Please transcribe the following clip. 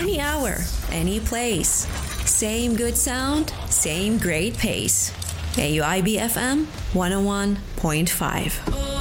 Any hour, any place. Same good sound, same great pace. AUIB FM 101.5.